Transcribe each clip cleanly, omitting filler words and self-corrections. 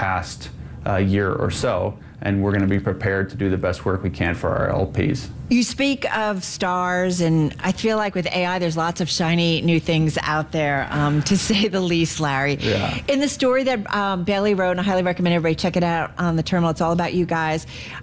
past year or so, and we're going to be prepared to do the best work we can for our LPs. You speak of stars, and I feel like with AI, there's lots of shiny new things out there, to say the least, Larry. Yeah. In the story that Bailey wrote, and I highly recommend everybody check it out on The Terminal, it's all about you guys.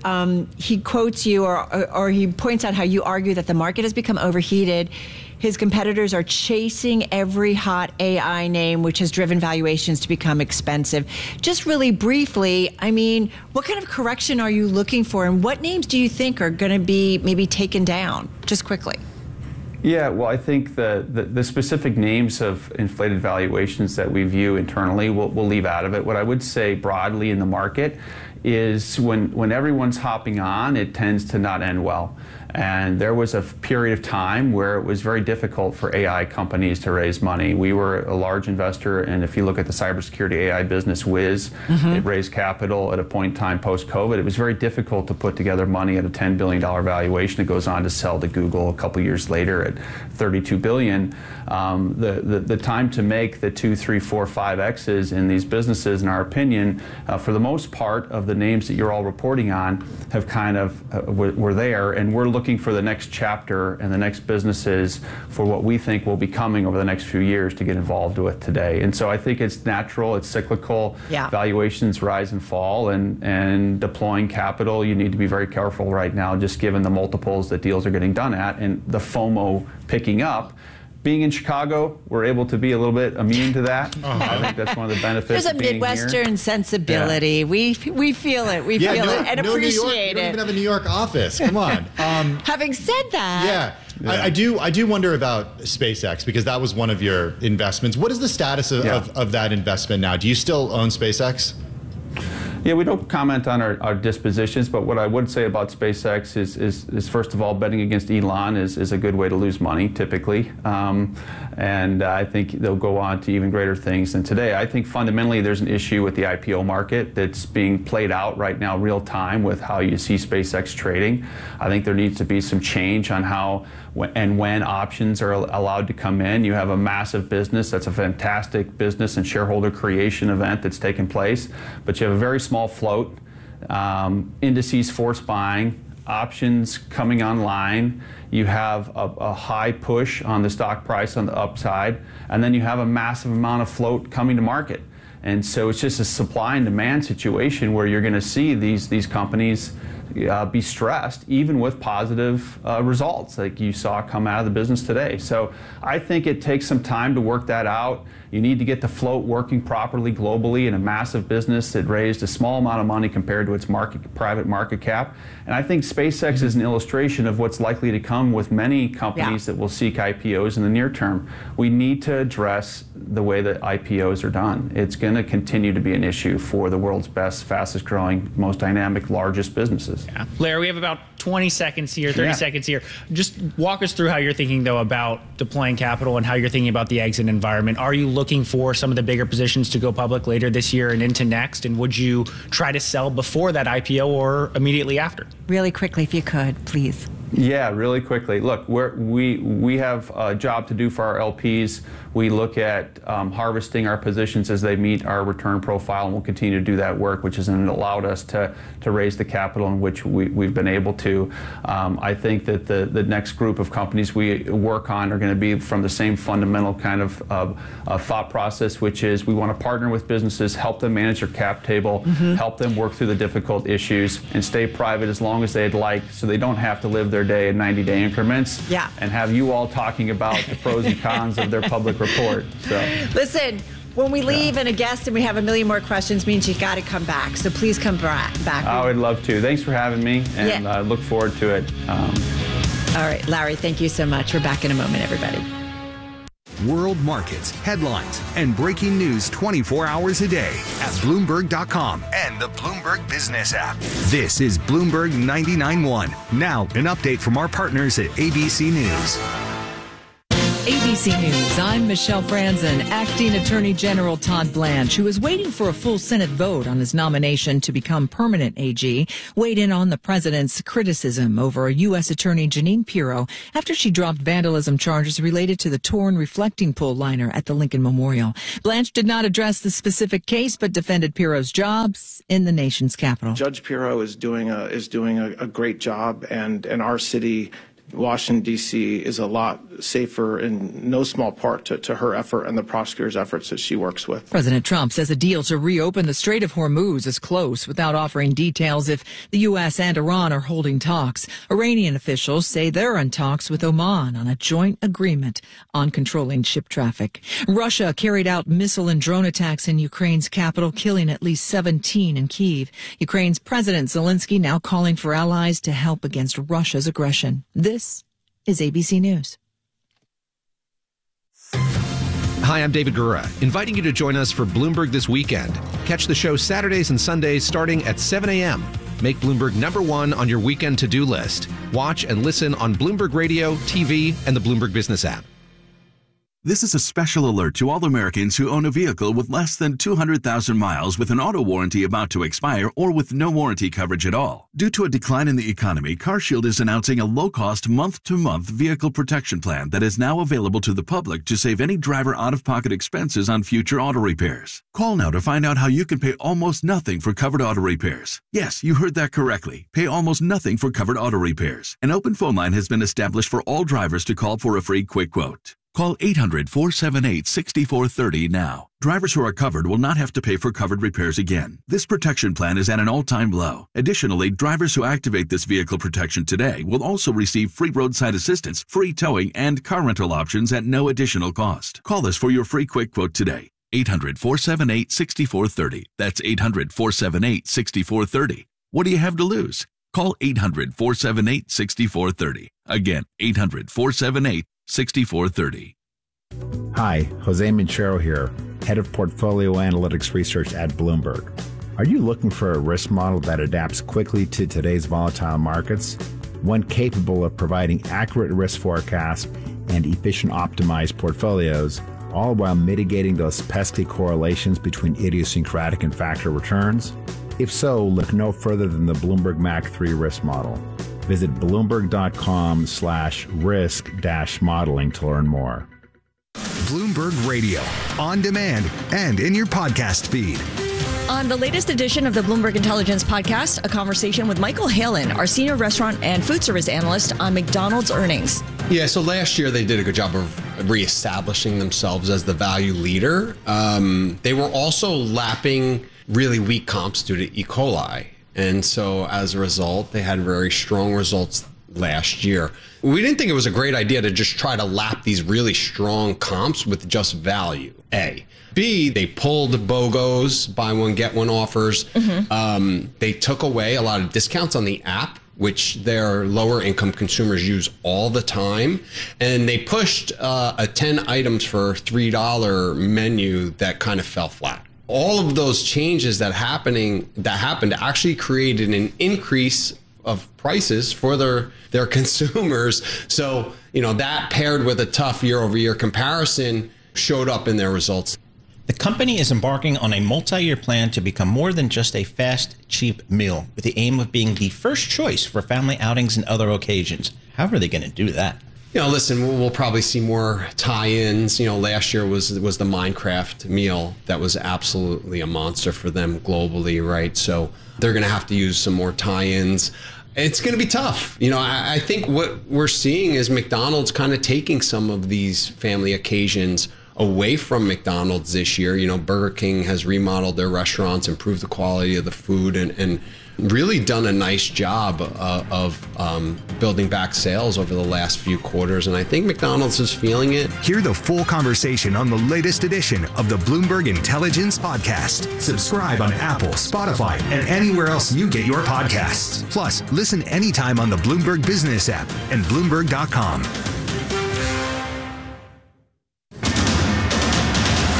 He quotes you, or he points out how you argue that the market has become overheated. His competitors are chasing every hot AI name, which has driven valuations to become expensive. Just really briefly, I mean, what kind of correction are you looking for, and what names do you think are going to be maybe taken down? Just quickly. Yeah, well, I think the specific names of inflated valuations that we view internally, we'll leave out of it. What I would say broadly in the market is when everyone's hopping on, it tends to not end well. And there was a period of time where it was very difficult for AI companies to raise money. We were a large investor, and if you look at the cybersecurity AI business, Wiz, it raised capital at a point in time post-COVID. It was very difficult to put together money at a $10 billion valuation. It goes on to sell to Google a couple years later at $32 billion. The time to make the 2, 3, 4, 5 X's in these businesses, in our opinion, for the most part of the names that you're all reporting on, have kind of were there, and we're looking for the next chapter and the next businesses for what we think will be coming over the next few years to get involved with today. And so I think it's natural, it's cyclical. Yeah. Valuations rise and fall, and deploying capital, you need to be very careful right now, just given the multiples that deals are getting done at and the FOMO picking up. Being in Chicago, we're able to be a little bit immune to that. I think that's one of the benefits There's a of being Midwestern here. sensibility. Yeah. We feel it. We feel it and appreciate New York, it. You don't even have a New York office. Come on. Having said that, I do wonder about SpaceX, because that was one of your investments. What is the status of that investment now? Do you still own SpaceX? Yeah, we don't comment on our dispositions, but what I would say about SpaceX is first of all, betting against Elon is a good way to lose money, typically. And I think they'll go on to even greater things than today. I think fundamentally there's an issue with the IPO market that's being played out right now real time with how you see SpaceX trading. I think there needs to be some change on how and when options are allowed to come in. You have a massive business. That's a fantastic business and shareholder creation event that's taken place. But you have a very small float, indices force buying, options coming online. You have a high push on the stock price on the upside, and then you have a massive amount of float coming to market. And so it's just a supply and demand situation where you're going to see these companies be stressed, even with positive results like you saw come out of the business today. So I think it takes some time to work that out. You need to get the float working properly globally in a massive business that raised a small amount of money compared to its private market cap. And I think SpaceX is an illustration of what's likely to come with many companies that will seek IPOs in the near term. We need to address the way that IPOs are done. It's going to continue to be an issue for the world's best, fastest growing, most dynamic, largest businesses. Yeah. Larry, we have about 20 seconds here, 30 seconds here. Just walk us through how you're thinking, though, about deploying capital and how you're thinking about the exit environment. Are you looking for some of the bigger positions to go public later this year and into next? And would you try to sell before that IPO or immediately after? Really quickly, if you could, please. Yeah, really quickly. Look, we have a job to do for our LPs. We look at harvesting our positions as they meet our return profile, and we'll continue to do that work, which has allowed us to raise the capital in which we've been able to. I think that the next group of companies we work on are going to be from the same fundamental kind of thought process, which is we want to partner with businesses, help them manage their cap table, help them work through the difficult issues, and stay private as long as they'd like, so they don't have to live their day in 90-day increments, and have you all talking about the pros and cons of their public report. So listen, when we leave and a guest and we have a million more questions, means you got to come back. So please come back. I would love to. Thanks for having me, and I look forward to it. All right, Larry, thank you so much. We're back in a moment, everybody. World markets, headlines, and breaking news 24 hours a day at Bloomberg.com and the Bloomberg Business app. This is Bloomberg 99.1. Now, an update from our partners at ABC News. ABC News, I'm Michelle Franzen. Acting Attorney General Todd Blanche, who is waiting for a full Senate vote on his nomination to become permanent AG, weighed in on the president's criticism over U.S. Attorney Jeanine Pirro after she dropped vandalism charges related to the torn reflecting pool liner at the Lincoln Memorial. Blanche did not address the specific case, but defended Pirro's jobs in the nation's capital. Judge Pirro is doing a great job, and our city, Washington, D.C., is a lot safer in no small part to her effort and the prosecutor's efforts that she works with. President Trump says a deal to reopen the Strait of Hormuz is close without offering details if the U.S. and Iran are holding talks. Iranian officials say they're in talks with Oman on a joint agreement on controlling ship traffic. Russia carried out missile and drone attacks in Ukraine's capital, killing at least 17 in Kyiv. Ukraine's President Zelensky now calling for allies to help against Russia's aggression. This is ABC News. Hi, I'm David Gura, inviting you to join us for Bloomberg This Weekend. Catch the show Saturdays and Sundays starting at 7 a.m. Make Bloomberg #1 on your weekend to-do list. Watch and listen on Bloomberg Radio, TV, and the Bloomberg Business app. This is a special alert to all Americans who own a vehicle with less than 200,000 miles with an auto warranty about to expire or with no warranty coverage at all. Due to a decline in the economy, CarShield is announcing a low-cost month-to-month vehicle protection plan that is now available to the public to save any driver out-of-pocket expenses on future auto repairs. Call now to find out how you can pay almost nothing for covered auto repairs. Yes, you heard that correctly. Pay almost nothing for covered auto repairs. An open phone line has been established for all drivers to call for a free quick quote. Call 800-478-6430 now. Drivers who are covered will not have to pay for covered repairs again. This protection plan is at an all-time low. Additionally, drivers who activate this vehicle protection today will also receive free roadside assistance, free towing, and car rental options at no additional cost. Call us for your free quick quote today. 800-478-6430. That's 800-478-6430. What do you have to lose? Call 800-478-6430. Again, 800-478-6430. Hi, Jose Minchero here, Head of Portfolio Analytics Research at Bloomberg. Are you looking for a risk model that adapts quickly to today's volatile markets? One capable of providing accurate risk forecasts and efficient optimized portfolios, all while mitigating those pesky correlations between idiosyncratic and factor returns? If so, look no further than the Bloomberg MAC 3 risk model. Visit Bloomberg.com/risk-modeling to learn more. Bloomberg Radio, on demand and in your podcast feed. On the latest edition of the Bloomberg Intelligence Podcast, a conversation with Michael Halen, our senior restaurant and food service analyst on McDonald's earnings. Yeah, so last year they did a good job of reestablishing themselves as the value leader. They were also lapping really weak comps due to E. coli. And so as a result, they had very strong results last year. We didn't think it was a great idea to just try to lap these really strong comps with just value, A. B, they pulled BOGOs, buy one, get one offers. They took away a lot of discounts on the app, which their lower income consumers use all the time. And they pushed a 10 items for $3 menu that kind of fell flat. All of those changes that happened actually created an increase of prices for their consumers. So, that paired with a tough year-over-year comparison showed up in their results. The company is embarking on a multi-year plan to become more than just a fast, cheap meal, with the aim of being the first choice for family outings and other occasions. How are they going to do that? Listen, we'll probably see more tie-ins. Last year was the Minecraft meal that was absolutely a monster for them globally, right? So they're going to have to use some more tie-ins. It's going to be tough. I think what we're seeing is McDonald's kind of taking some of these family occasions away from McDonald's this year. Burger King has remodeled their restaurants, improved the quality of the food, and really done a nice job of building back sales over the last few quarters. And I think McDonald's is feeling it. Hear the full conversation on the latest edition of the Bloomberg Intelligence Podcast. Subscribe on Apple, Spotify, and anywhere else you get your podcasts. Plus, listen anytime on the Bloomberg Business app and Bloomberg.com.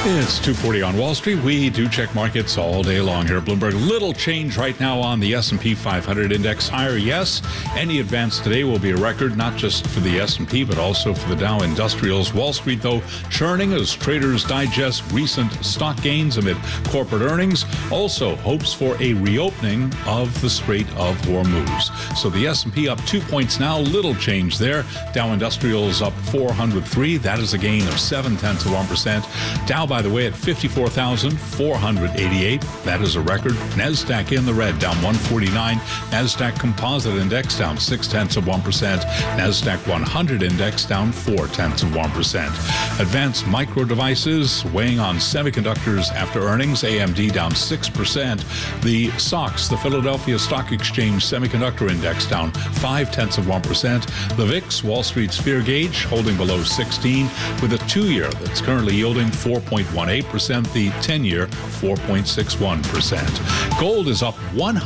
It's 2:40 on Wall Street. We do check markets all day long here at Bloomberg. Little change right now on the S&P 500 index. Higher, yes. Any advance today will be a record, not just for the S&P, but also for the Dow Industrials. Wall Street, though, churning as traders digest recent stock gains amid corporate earnings. Also, hopes for a reopening of the Strait of Hormuz. So the S&P up 2 points now. Little change there. Dow Industrials up 403. That is a gain of 0.7%. Dow, by the way, at 54,488. That is a record. NASDAQ in the red, down 149. NASDAQ Composite Index down 0.6%. NASDAQ 100 Index down 0.4%. Advanced Micro Devices weighing on semiconductors after earnings. AMD down 6%. The SOX, the Philadelphia Stock Exchange Semiconductor Index, down 0.5%. The VIX, Wall Street's fear gauge, holding below 16 with a 2-year that's currently yielding 4.18%, the 10-year 4.61%. Gold is up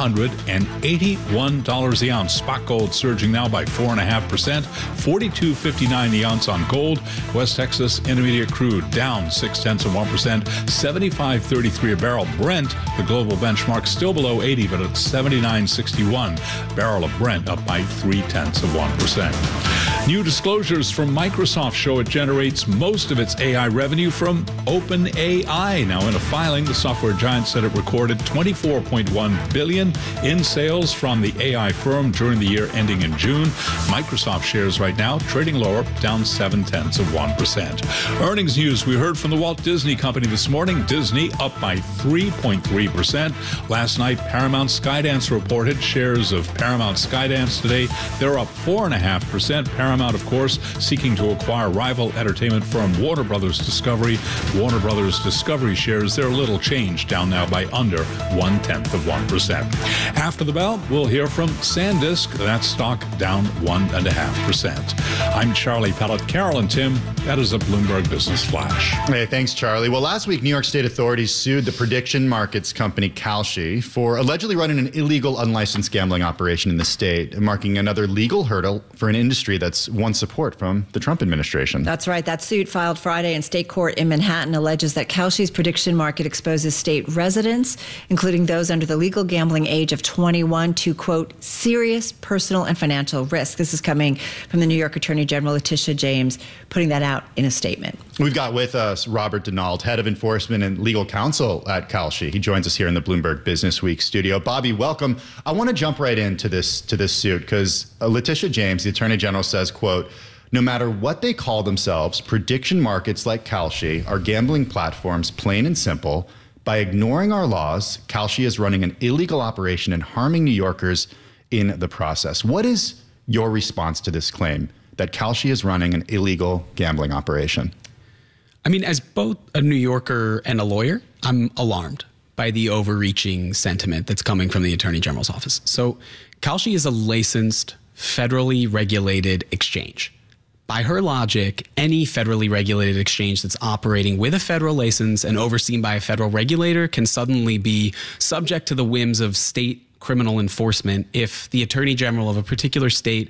$181 the ounce. Spot gold surging now by 4.5%, $42.59 the ounce on gold. West Texas Intermediate crude down 0.6%, $75.33 a barrel. Brent, the global benchmark, still below 80, but at 79.61. Barrel of Brent up by 0.3%. New disclosures from Microsoft show it generates most of its AI revenue from OpenAI. Now, in a filing, the software giant said it recorded $24.1 billion in sales from the AI firm during the year ending in June. Microsoft shares right now trading lower, down 0.7%. Earnings news. We heard from the Walt Disney Company this morning. Disney up by 3.3%. Last night, Paramount Skydance reported shares of Paramount Skydance today. They're up 4.5%. Paramount, of course, seeking to acquire rival entertainment firm Warner Brothers Discovery. Warner Brothers Discovery shares, they're a little changed, down now by under 0.1%. After the bell, we'll hear from SanDisk. That stock down 1.5%. I'm Charlie Pellet. Carol and Tim, that is a Bloomberg Business Flash. Hey, thanks, Charlie. Well, last week, New York State authorities sued the prediction markets company Kalshi for allegedly running an illegal, unlicensed gambling operation in the state, marking another legal hurdle for an industry that's won support from the Trump administration. That's right. That suit filed Friday in state court in Manhattan alleges that Kalshi's prediction market exposes state residents, including those under the legal gambling age of 21, to, quote, serious personal and financial risk. This is coming from the New York Attorney General Letitia James, putting that out in a statement. We've got with us Robert Donald, head of enforcement and legal counsel at Kalshi. He joins us here in the Bloomberg Business Week studio. Bobby, welcome. I want to jump right into this suit because Letitia James, the Attorney General, says, quote, no matter what they call themselves, prediction markets like Kalshi are gambling platforms, plain and simple. By ignoring our laws, Kalshi is running an illegal operation and harming New Yorkers in the process. What is your response to this claim that Kalshi is running an illegal gambling operation? I mean, as both a New Yorker and a lawyer, I'm alarmed by the overreaching sentiment that's coming from the Attorney General's office. So Kalshi is a licensed, federally regulated exchange. By her logic, any federally regulated exchange that's operating with a federal license and overseen by a federal regulator can suddenly be subject to the whims of state criminal enforcement if the Attorney General of a particular state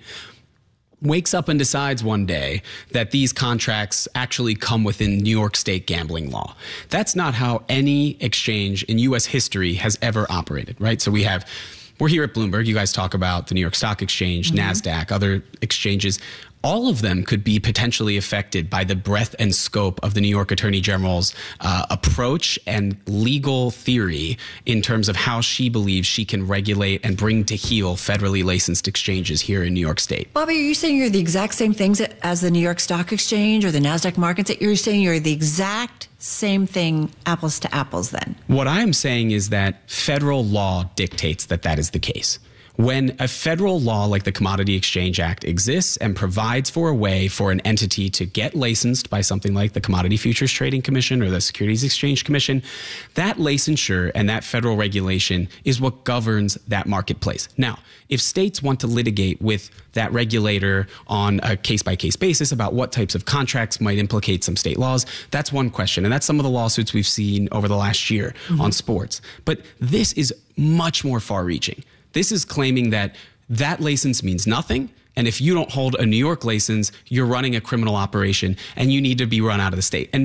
wakes up and decides one day that these contracts actually come within New York State gambling law. That's not how any exchange in U.S. history has ever operated, right? So we're here at Bloomberg. You guys talk about the New York Stock Exchange, NASDAQ, other exchanges. All of them could be potentially affected by the breadth and scope of the New York Attorney General's approach and legal theory in terms of how she believes she can regulate and bring to heel federally licensed exchanges here in New York State. Bobby, are you saying you're the exact same things as the New York Stock Exchange or the NASDAQ markets? You're saying you're the exact same thing, apples to apples, then? What I'm saying is that federal law dictates that that is the case. When a federal law like the Commodity Exchange Act exists and provides for a way for an entity to get licensed by something like the Commodity Futures Trading Commission or the Securities Exchange Commission, that licensure and that federal regulation is what governs that marketplace. Now, if states want to litigate with that regulator on a case-by-case basis about what types of contracts might implicate some state laws, that's one question. And that's some of the lawsuits we've seen over the last year on sports. But this is much more far-reaching. This is claiming that that license means nothing. And if you don't hold a New York license, you're running a criminal operation and you need to be run out of the state. And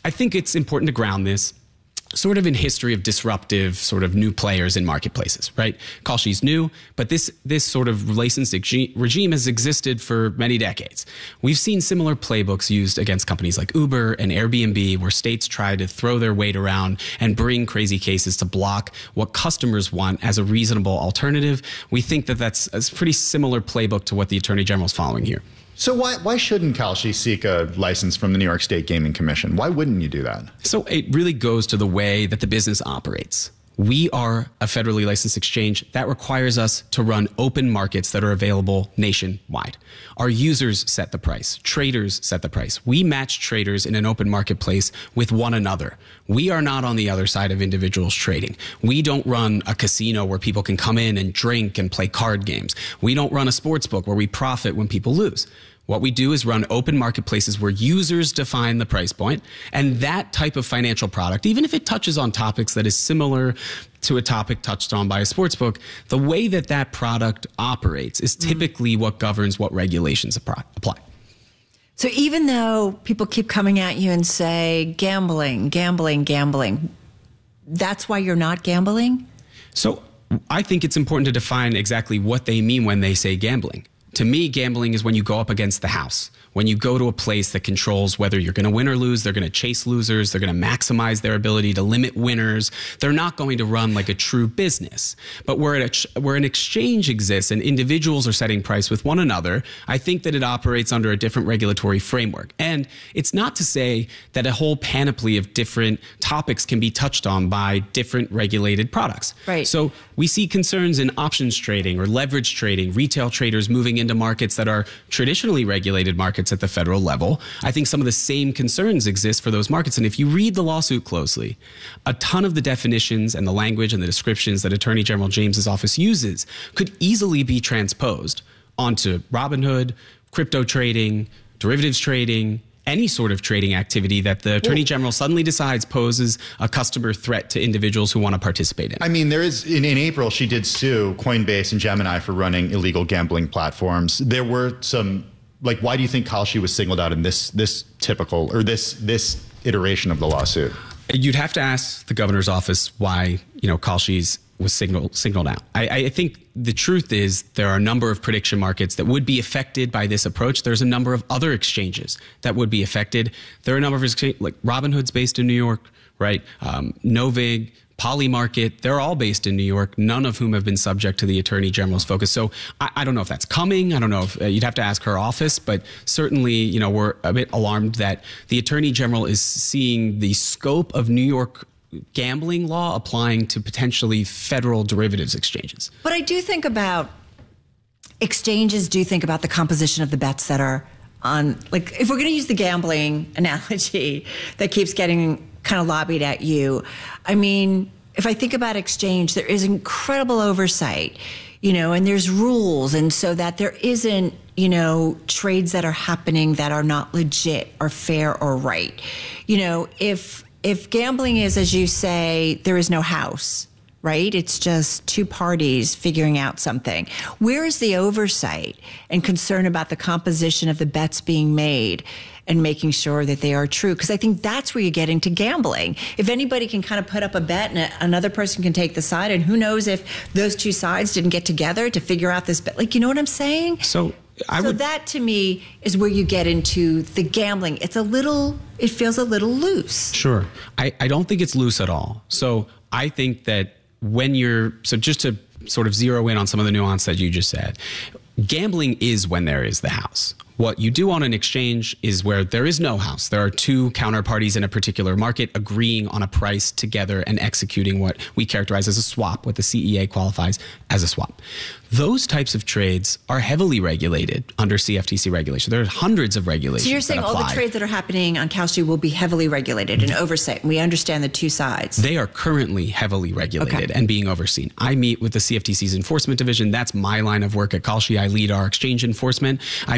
I think it's important to ground this sort of in history of disruptive sort of new players in marketplaces, right? Kalshi's new, but this sort of licensing regime has existed for many decades. We've seen similar playbooks used against companies like Uber and Airbnb, where states try to throw their weight around and bring crazy cases to block what customers want as a reasonable alternative. We think that that's a pretty similar playbook to what the Attorney General is following here. So why shouldn't Kalshi seek a license from the New York State Gaming Commission? Why wouldn't you do that? So it really goes to the way that the business operates. We are a federally licensed exchange that requires us to run open markets that are available nationwide. Our users set the price. Traders set the price. We match traders in an open marketplace with one another. We are not on the other side of individuals trading. We don't run a casino where people can come in and drink and play card games. We don't run a sports book where we profit when people lose. What we do is run open marketplaces where users define the price point, and that type of financial product, even if it touches on topics that is similar to a topic touched on by a sportsbook, the way that that product operates is typically what governs what regulations apply. So even though people keep coming at you and say gambling, that's why you're not gambling? So I think it's important to define exactly what they mean when they say gambling. To me, gambling is when you go up against the house, when you go to a place that controls whether you're going to win or lose. They're going to chase losers. They're going to maximize their ability to limit winners. They're not going to run like a true business. But where an exchange exists and individuals are setting price with one another, I think that it operates under a different regulatory framework. And it's not to say that a whole panoply of different topics can be touched on by different regulated products. Right. So we see concerns in options trading or leverage trading, retail traders moving into markets that are traditionally regulated markets at the federal level. I think some of the same concerns exist for those markets. And if you read the lawsuit closely, a ton of the definitions and the language and the descriptions that Attorney General James's office uses could easily be transposed onto Robinhood, crypto trading, derivatives trading, any sort of trading activity that the Attorney General suddenly decides poses a customer threat to individuals who want to participate in. I mean, there is, in April, she did sue Coinbase and Gemini for running illegal gambling platforms. There were some, like, why do you think Kalshi was singled out in this iteration of the lawsuit? You'd have to ask the governor's office why, Kalshi's was signaled out. I think the truth is there are a number of prediction markets that would be affected by this approach. There's a number of other exchanges that would be affected. There are a number of exchanges, like Robinhood's based in New York, right? Novig, Polymarket, they're all based in New York, none of whom have been subject to the Attorney General's focus. So I don't know if that's coming. I don't know if you'd have to ask her office, but certainly, we're a bit alarmed that the Attorney General is seeing the scope of New York gambling law applying to potentially federal derivatives exchanges. But I do think about exchanges, do think about the composition of the bets that are on, like, if we're going to use the gambling analogy that keeps getting kind of lobbied at you, I mean, if I think about exchange, there is incredible oversight, and there's rules, and so that there isn't, trades that are happening that are not legit or fair or right. If gambling is, as you say, there is no house, right? It's just two parties figuring out something. Where is the oversight and concern about the composition of the bets being made and making sure that they are true? Because I think that's where you get into gambling. If anybody can kind of put up a bet and another person can take the side, and who knows if those two sides didn't get together to figure out this bet. Like, you know what I'm saying? So that to me is where you get into the gambling. It feels a little loose. Sure. I don't think it's loose at all. So I think that just to sort of zero in on some of the nuance that you just said, gambling is when there is the house. What you do on an exchange is where there is no house. There are two counterparties in a particular market agreeing on a price together and executing what we characterize as a swap, what the CEA qualifies as a swap. Those types of trades are heavily regulated under CFTC regulation. There are hundreds of regulations. So you're saying all the trades that are happening on Kalshi will be heavily regulated and oversight. We understand the two sides. They are currently heavily regulated and being overseen. I meet with the CFTC's enforcement division. That's my line of work at Kalshi. I lead our exchange enforcement. I meet with their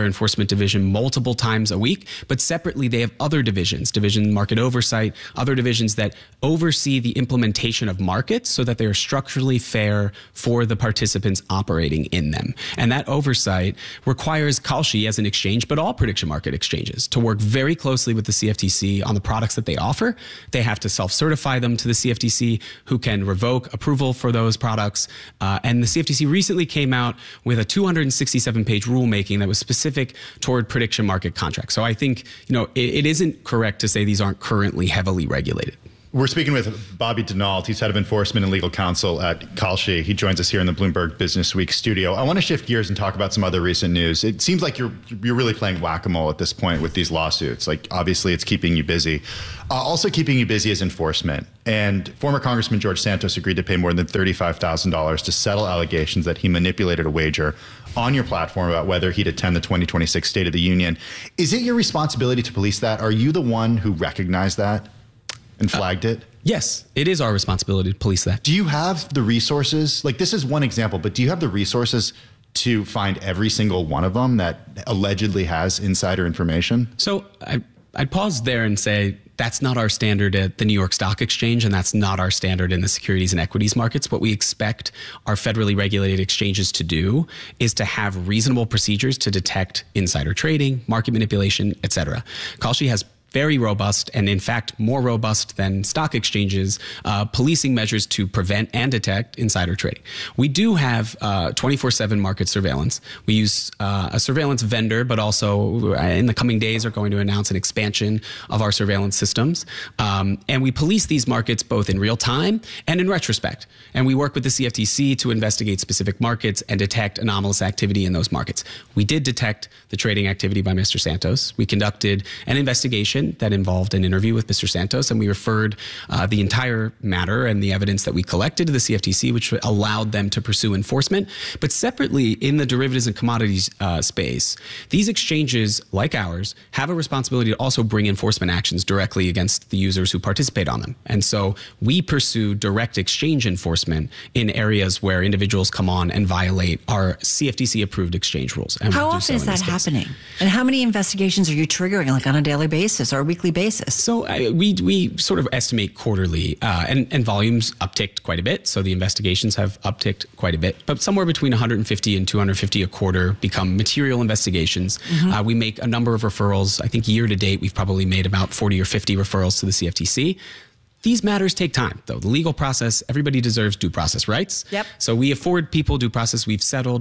enforcement division multiple times a week, but separately they have other divisions, division market oversight, other divisions that oversee the implementation of markets so that they are structurally fair for the participants operating in them. And that oversight requires Kalshi as an exchange, but all prediction market exchanges, to work very closely with the CFTC on the products that they offer. They have to self-certify them to the CFTC, who can revoke approval for those products. And the CFTC recently came out with a 267-page rulemaking that was specific toward prediction market contracts. So I think, it isn't correct to say these aren't currently heavily regulated. We're speaking with Bobby Denault. He's head of enforcement and legal counsel at Kalshi. He joins us here in the Bloomberg Business Week studio. I want to shift gears and talk about some other recent news. It seems like you're really playing whack-a-mole at this point with these lawsuits. Like, obviously, it's keeping you busy. Also keeping you busy is enforcement. And former Congressman George Santos agreed to pay more than $35,000 to settle allegations that he manipulated a wager on your platform about whether he'd attend the 2026 State of the Union. Is it your responsibility to police that? Are you the one who recognized that and flagged it? Yes, it is our responsibility to police that. Do you have the resources? Like, this is one example, but do you have the resources to find every single one of them that allegedly has insider information? So I'd pause there and say that's not our standard at the New York Stock Exchange, and that's not our standard in the securities and equities markets. What we expect our federally regulated exchanges to do is to have reasonable procedures to detect insider trading, market manipulation, et cetera. Kalshi has very robust, and in fact more robust than stock exchanges, policing measures to prevent and detect insider trading. We do have 24/7 market surveillance. We use a surveillance vendor, but also in the coming days are going to announce an expansion of our surveillance systems. And we police these markets both in real time and in retrospect. And we work with the CFTC to investigate specific markets and detect anomalous activity in those markets. We did detect the trading activity by Mr. Santos. We conducted an investigation that involved an interview with Mr. Santos, and we referred the entire matter and the evidence that we collected to the CFTC, which allowed them to pursue enforcement. But separately, in the derivatives and commodities space, these exchanges, like ours, have a responsibility to also bring enforcement actions directly against the users who participate on them. And so we pursue direct exchange enforcement in areas where individuals come on and violate our CFTC-approved exchange rules. And how often is that happening? And how many investigations are you triggering, like on a daily basis or a weekly basis? So we sort of estimate quarterly, and volumes upticked quite a bit. So the investigations have upticked quite a bit, but somewhere between 150 and 250 a quarter become material investigations. Mm-hmm. We make a number of referrals. I think year to date, we've probably made about 40 or 50 referrals to the CFTC. These matters take time, though. The legal process, everybody deserves due process rights. Yep. So we afford people due process. We've settled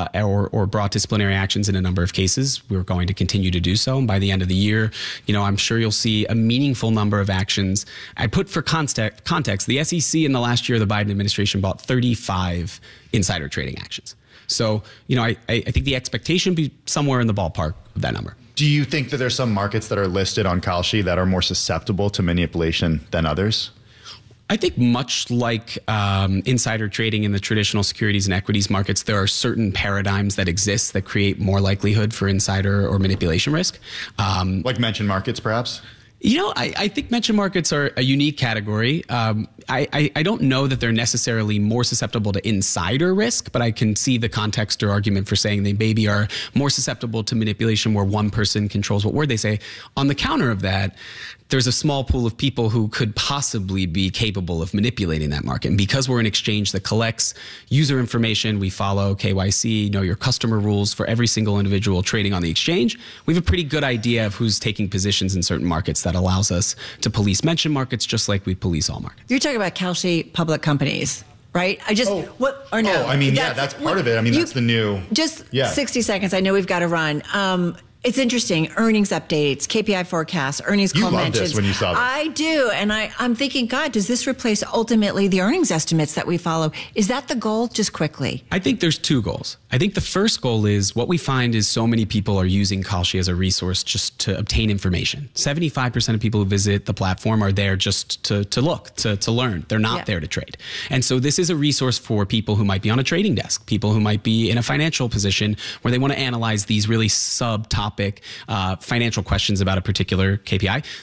or brought disciplinary actions in a number of cases. We're going to continue to do so. And by the end of the year, I'm sure you'll see a meaningful number of actions. I put for context, the SEC in the last year of the Biden administration bought 35 insider trading actions. So, I think the expectation would be somewhere in the ballpark of that number. Do you think that there's some markets that are listed on Kalshi that are more susceptible to manipulation than others? I think much like insider trading in the traditional securities and equities markets, there are certain paradigms that exist that create more likelihood for insider or manipulation risk. Like mentioned markets, perhaps? I think mentioned markets are a unique category. I don't know that they're necessarily more susceptible to insider risk, but I can see the context or argument for saying they maybe are more susceptible to manipulation where one person controls what word they say. On the counter of that, there's a small pool of people who could possibly be capable of manipulating that market. And because we're an exchange that collects user information, we follow KYC, know your customer rules for every single individual trading on the exchange, we have a pretty good idea of who's taking positions in certain markets that allows us to police mentioned markets just like we police all markets. You're talking about Kalshi public companies, right? That's part of it. That's the new. Just 60 seconds. I know we've got to run. It's interesting. Earnings updates, KPI forecasts, earnings call mentions. You loved this when you saw this. I do. And I'm thinking, God, does this replace ultimately the earnings estimates that we follow? Is that the goal? Just quickly. I think there's two goals. I think the first goal is what we find is so many people are using Kalshi as a resource just to obtain information. 75% of people who visit the platform are there just to look, to learn. They're not there to trade. And so this is a resource for people who might be on a trading desk, people who might be in a financial position where they want to analyze these really subtopic financial questions about a particular KPI. But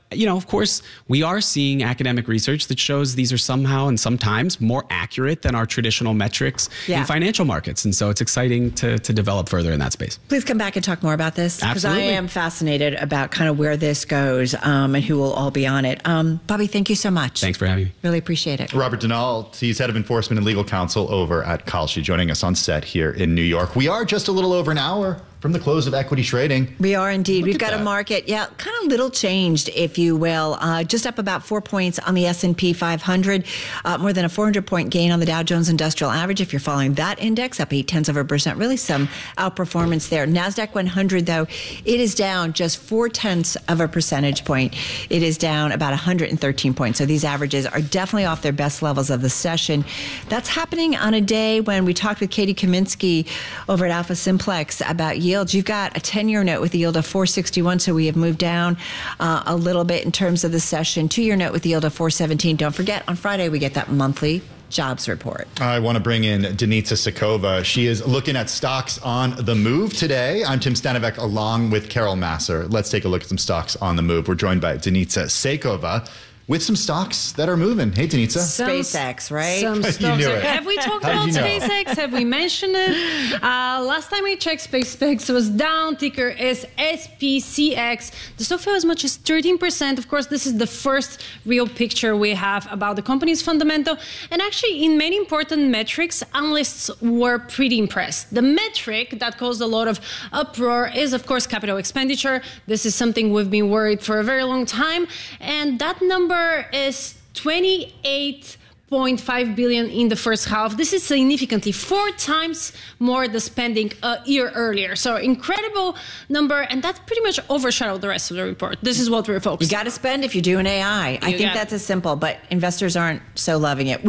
of course, we are seeing academic research that shows these are somehow and sometimes more accurate than our traditional metrics in financial markets. And so it's exciting to develop further in that space. Please come back and talk more about this, because I Absolutely. am fascinated about kind of where this goes and who will all be on it. Bobby, thank you so much. Thanks for having me. Really appreciate it. Robert Denault, he's head of enforcement and legal counsel over at Kalshi, joining us on set here in New York. We are just a little over an hour from the close of equity trading. We are indeed. Look We've at got that. a market, kind of little changed, if you will. Just up about 4 points on the S&P 500, more than a 400-point gain on the Dow Jones Industrial Average. If you're following that index, up 0.8%, really some outperformance there. NASDAQ 100, though, it is down just 0.4 percentage point. It is down about 113 points. So these averages are definitely off their best levels of the session. That's happening on a day when we talked with Katie Kaminsky over at Alpha Simplex about yields. You've got a 10-year note with a yield of 4.61, so we have moved down a little bit in terms of the session. 2-year note with a yield of 4.17. Don't forget, on Friday we get that monthly jobs report. I want to bring in Denitsa Sekova. She is looking at stocks on the move today. I'm Tim Stanovec along with Carol Masser. Let's take a look at some stocks on the move. We're joined by Denitsa Sekova with some stocks that are moving. Hey, Denitsa. SpaceX, right? Some You stocks. knew it. Have we talked How about did you know? SpaceX? Have we mentioned it? Last time I checked, SpaceX was down. Ticker is SPCX. The stock fell as much as 13%. Of course, this is the first real picture we have about the company's fundamental. And actually, in many important metrics, analysts were pretty impressed. The metric that caused a lot of uproar is, of course, capital expenditure. This is something we've been worried for a very long time. And that number is 28.5 billion in the first half. This is significantly 4 times more the spending a year earlier. So incredible number, and that pretty much overshadowed the rest of the report. This is what we're focused You got to spend if you're doing AI. I think that's as simple, but investors aren't so loving it.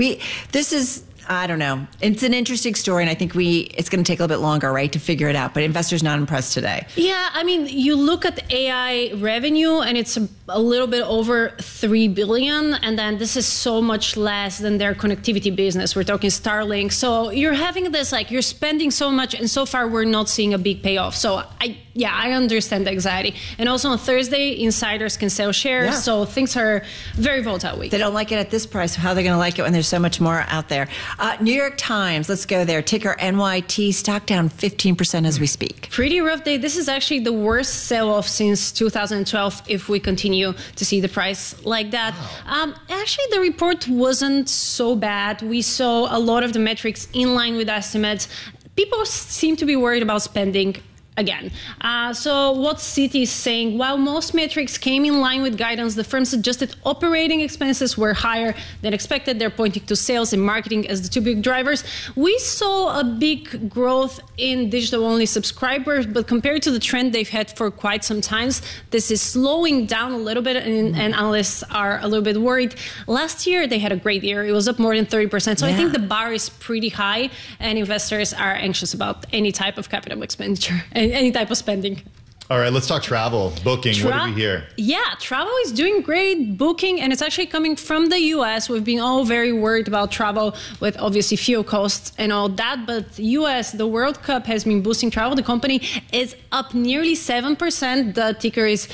I don't know. It's an interesting story, and I think it's going to take a little bit longer, right, to figure it out. But investors not impressed today. Yeah, I mean, you look at the AI revenue, and it's a little bit over 3 billion, and then this is so much less than their connectivity business. We're talking Starlink. So you're having this, you're spending so much, and so far we're not seeing a big payoff. So I understand the anxiety. And also on Thursday, insiders can sell shares, so things are very volatile week. They don't like it at this price. How are they going to like it when there's so much more out there? New York Times, let's go there. Ticker NYT, stock down 15% as we speak. Pretty rough day. This is actually the worst sell-off since 2012 if we continue to see the price like that. Wow. Actually, the report wasn't so bad. We saw a lot of the metrics in line with estimates. People seem to be worried about spending again. So what Citi is saying, while most metrics came in line with guidance, the firm suggested operating expenses were higher than expected. They're pointing to sales and marketing as the 2 big drivers. We saw a big growth in digital-only subscribers, but compared to the trend they've had for quite some time, this is slowing down a little bit, and analysts are a little bit worried. Last year, they had a great year. It was up more than 30%. So I think the bar is pretty high, and investors are anxious about any type of capital expenditure. Any type of spending. All right, let's talk travel, booking. What do we hear? Yeah, travel is doing great, booking, and it's actually coming from the U.S. We've been all very worried about travel with obviously fuel costs and all that, but the U.S., the World Cup has been boosting travel. The company is up nearly 7%. The ticker is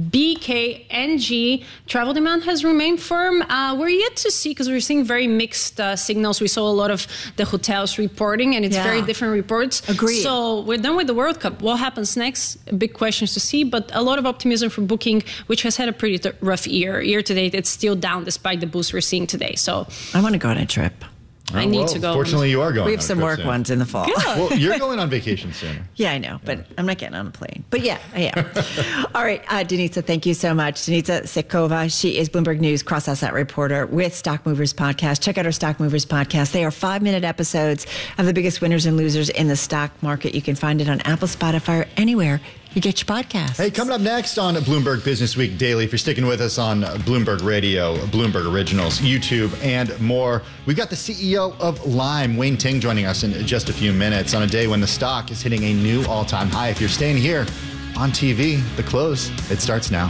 BKNG. Travel demand has remained firm. We're yet to see, because we're seeing very mixed signals. We saw a lot of the hotels reporting, and it's very different reports. Agreed. So we're done with the World Cup. What happens next? A big questions to see, but a lot of optimism for booking, which has had a pretty rough year. Year to date, it's still down despite the boost we're seeing today. So I want to go on a trip. I need to go. Fortunately, you are going. We have some work ones in the fall. Well, you're going on vacation soon. Yeah, I know, but I'm not getting on a plane. But yeah, I am. All right, Denitsa, thank you so much. Denitsa Sekova, she is Bloomberg News cross-asset reporter with Stock Movers Podcast. Check out our Stock Movers Podcast. They are 5-minute episodes of the biggest winners and losers in the stock market. You can find it on Apple, Spotify, or anywhere you get your podcasts. Hey, coming up next on Bloomberg Business Week Daily, if you're sticking with us on Bloomberg Radio, Bloomberg Originals, YouTube, and more, we've got the CEO of Lime, Wayne Ting, joining us in just a few minutes on a day when the stock is hitting a new all-time high. If you're staying here on TV, the close, it starts now.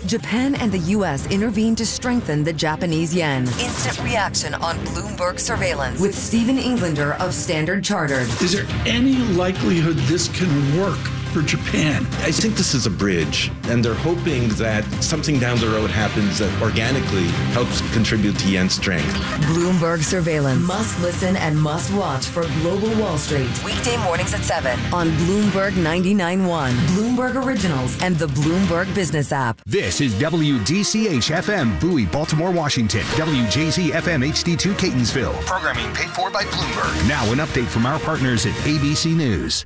Japan and the U.S. intervened to strengthen the Japanese yen. Instant reaction on Bloomberg surveillance with Stephen Englander of Standard Chartered. Is there any likelihood this can work for Japan? I think this is a bridge, and they're hoping that something down the road happens that organically helps contribute to yen strength. Bloomberg surveillance. Must listen and must watch for Global Wall Street. Weekday mornings at 7 on Bloomberg 99.1, Bloomberg Originals, and the Bloomberg Business app. This is WDCH-FM, Bowie, Baltimore, Washington. WJZ-FM HD2, Catonsville. Programming paid for by Bloomberg. Now an update from our partners at ABC News.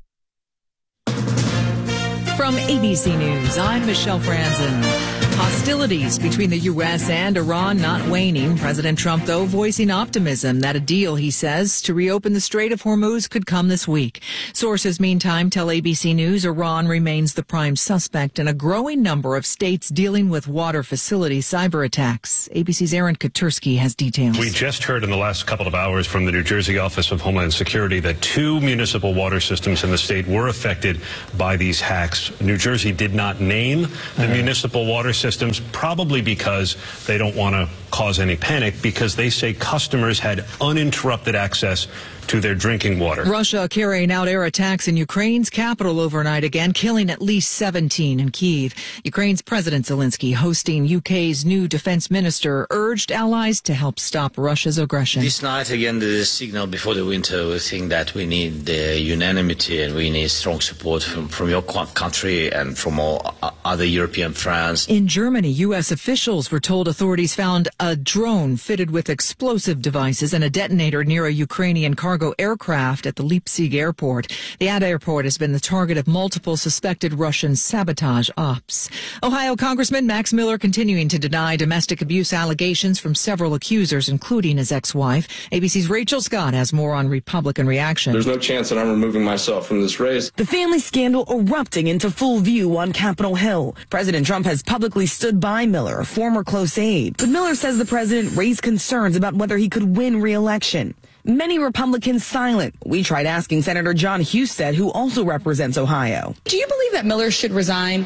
From ABC News, I'm Michelle Franzen. Hostilities between the U.S. and Iran not waning. President Trump, though, voicing optimism that a deal, he says, to reopen the Strait of Hormuz could come this week. Sources, meantime, tell ABC News Iran remains the prime suspect in a growing number of states dealing with water facility cyber attacks. ABC's Aaron Katursky has details. We just heard in the last couple of hours from the New Jersey Office of Homeland Security that 2 municipal water systems in the state were affected by these hacks. New Jersey did not name the municipal water systems, probably because they don't want to cause any panic, because they say customers had uninterrupted access to their drinking water. Russia carrying out air attacks in Ukraine's capital overnight again, killing at least 17 in Kyiv. Ukraine's President Zelensky, hosting UK's new defense minister, urged allies to help stop Russia's aggression. This night, again, the signal before the winter, we think that we need the unanimity and we need strong support from your country and from all other European friends. In Germany, U.S. officials were told authorities found a drone fitted with explosive devices and a detonator near a Ukrainian cargo aircraft at the Leipzig airport. The airport has been the target of multiple suspected Russian sabotage ops. Ohio Congressman Max Miller continuing to deny domestic abuse allegations from several accusers, including his ex-wife. ABC's Rachel Scott has more on Republican reaction. There's no chance that I'm removing myself from this race. The family scandal erupting into full view on Capitol Hill. President Trump has publicly stood by Miller, a former close aide. But Miller says the president raised concerns about whether he could win re-election. Many Republicans silent. We tried asking Senator John Husted, who also represents Ohio. Do you believe that Miller should resign?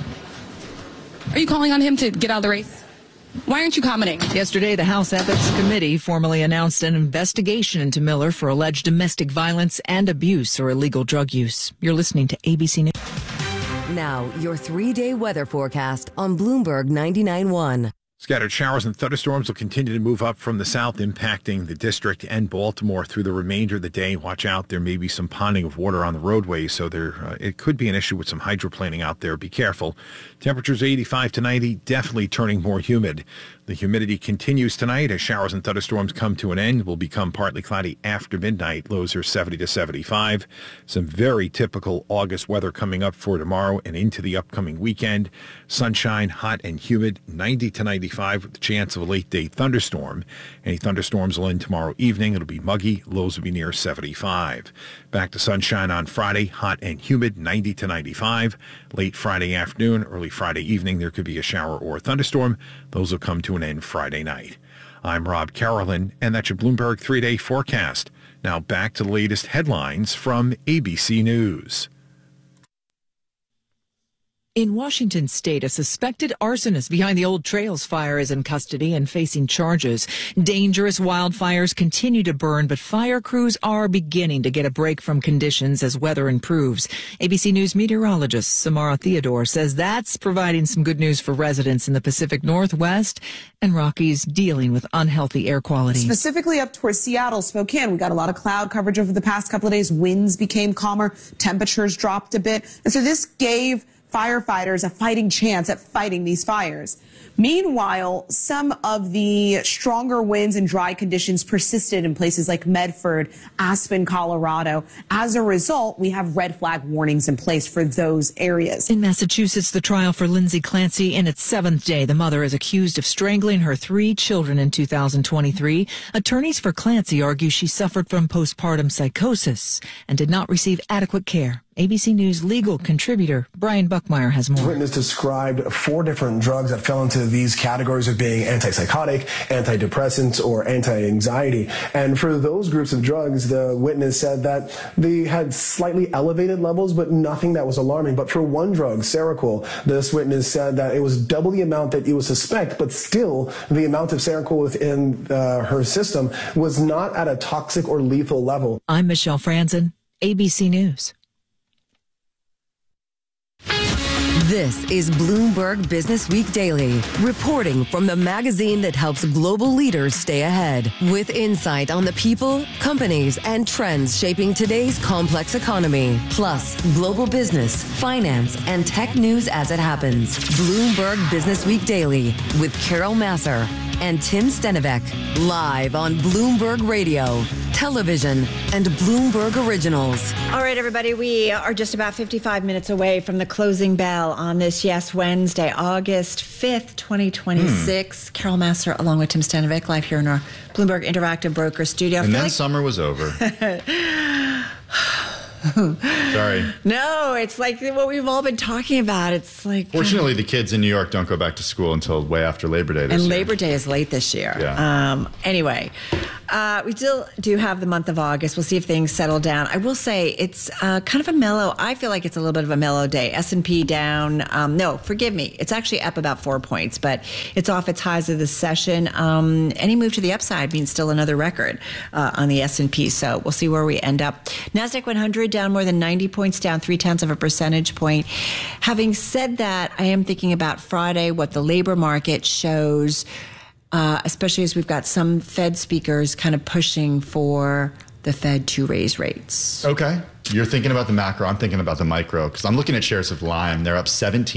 Are you calling on him to get out of the race? Why aren't you commenting? Yesterday, the House Ethics Committee formally announced an investigation into Miller for alleged domestic violence and abuse or illegal drug use. You're listening to ABC News. Now, your 3-day weather forecast on Bloomberg 99.1. Scattered showers and thunderstorms will continue to move up from the south, impacting the district and Baltimore through the remainder of the day. Watch out. There may be some ponding of water on the roadways, so it could be an issue with some hydroplaning out there. Be careful. Temperatures 85 to 90, definitely turning more humid. The humidity continues tonight as showers and thunderstorms come to an end. Will become partly cloudy after midnight. Lows are 70 to 75. Some very typical August weather coming up for tomorrow and into the upcoming weekend. Sunshine, hot and humid, 90 to 95 with the chance of a late-day thunderstorm. Any thunderstorms will end tomorrow evening. It'll be muggy. Lows will be near 75. Back to sunshine on Friday, hot and humid, 90 to 95. Late Friday afternoon, early Friday evening, there could be a shower or a thunderstorm. Those will come to an end Friday night. I'm Rob Carolyn, and that's your Bloomberg 3-day forecast. Now back to the latest headlines from ABC News. In Washington state, a suspected arsonist behind the Old Trails fire is in custody and facing charges. Dangerous wildfires continue to burn, but fire crews are beginning to get a break from conditions as weather improves. ABC News meteorologist Samara Theodore says that's providing some good news for residents in the Pacific Northwest and Rockies dealing with unhealthy air quality. Specifically up towards Seattle, Spokane, we got a lot of cloud coverage over the past couple of days. Winds became calmer, temperatures dropped a bit. And so this gave firefighters a fighting chance at fighting these fires. Meanwhile, some of the stronger winds and dry conditions persisted in places like Medford, Aspen, Colorado. As a result, we have red flag warnings in place for those areas. In Massachusetts, the trial for Lindsay Clancy in its 7th day. The mother is accused of strangling her 3 children in 2023. Attorneys for Clancy argue she suffered from postpartum psychosis and did not receive adequate care. ABC News legal contributor Brian Buckmeyer has more. The witness described 4 different drugs that fell into these categories of being antipsychotic, antidepressants, or anti-anxiety. And for those groups of drugs, the witness said that they had slightly elevated levels, but nothing that was alarming. But for one drug, Seroquel, this witness said that it was double the amount that you would suspect, but still the amount of Seroquel within her system was not at a toxic or lethal level. I'm Michelle Franzen, ABC News. This is Bloomberg Business Week Daily, reporting from the magazine that helps global leaders stay ahead, with insight on the people, companies, and trends shaping today's complex economy, plus global business, finance, and tech news as it happens. Bloomberg Business Week Daily with Carol Massar and Tim Stenivek, live on Bloomberg Radio, television, and Bloomberg Originals. All right, everybody, we are just about 55 minutes away from the closing bell on this, Wednesday, August 5th, 2026. Carol Massar, along with Tim Stenivek, live here in our Bloomberg Interactive Broker studio. And then summer was over. Sorry. No, it's like what we've all been talking about. It's like... Fortunately, the kids in New York don't go back to school until way after Labor Day this year. And Labor Day is late this year. Yeah. Anyway, we still do have the month of August. We'll see if things settle down. I will say it's kind of a mellow... I feel like it's a little bit of a mellow day. S&P down... no, forgive me. It's actually up about 4 points, but it's off its highs of the session. Any move to the upside means still another record on the S&P, so we'll see where we end up. NASDAQ 100 down more than 90 points, down 0.3 percentage point. Having said that, I am thinking about Friday, what the labor market shows, especially as we've got some Fed speakers kind of pushing for the Fed to raise rates. Okay. You're thinking about the macro. I'm thinking about the micro because I'm looking at shares of Lime. They're up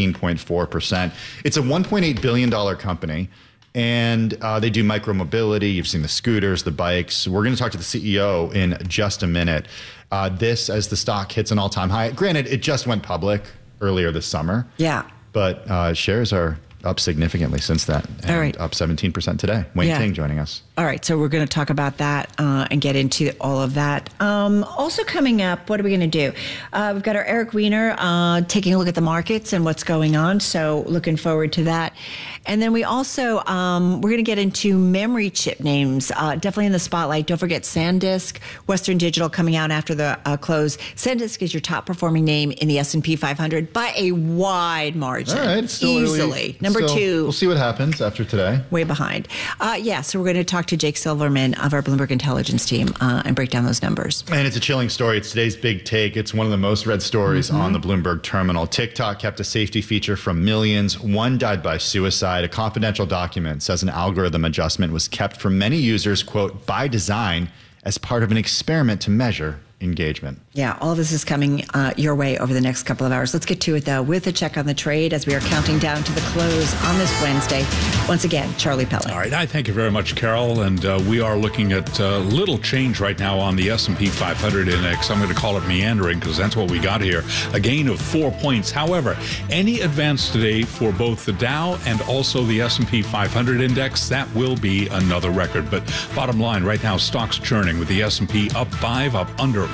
17.4%. It's a $1.8 billion company. And they do micro-mobility. You've seen the scooters, the bikes. We're going to talk to the CEO in just a minute. This, as the stock hits an all-time high. Granted, it just went public earlier this summer. Yeah. But shares are up significantly since that. And all right. Up 17% today. Wayne Ting joining us. All right. So we're going to talk about that and get into all of that. Also coming up, what are we going to do? We've got our Eric Weiner taking a look at the markets and what's going on. So looking forward to that. And then we also, we're going to get into memory chip names, definitely in the spotlight. Don't forget SanDisk, Western Digital coming out after the close. SanDisk is your top performing name in the S&P 500 by a wide margin. All right. Still easily. Number 2. We'll see what happens after today. Way behind. So we're going to talk to Jake Silverman of our Bloomberg Intelligence team and break down those numbers. And it's a chilling story. It's today's big take. It's one of the most read stories on the Bloomberg terminal. TikTok kept a safety feature from millions. One died by suicide. A confidential document says an algorithm adjustment was kept from many users, quote, by design as part of an experiment to measure engagement. Yeah, all of this is coming your way over the next couple of hours. Let's get to it, though, with a check on the trade as we are counting down to the close on this Wednesday. Once again, Charlie Pellet. All right, I thank you very much, Carol. And we are looking at little change right now on the S&P 500 index. I'm going to call it meandering because that's what we got here. A gain of 4 points. However, any advance today for both the Dow and also the S&P 500 index, that will be another record. But bottom line, right now, stocks churning with the S&P up 5, up under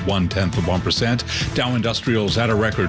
0.1%. Dow Industrials at a record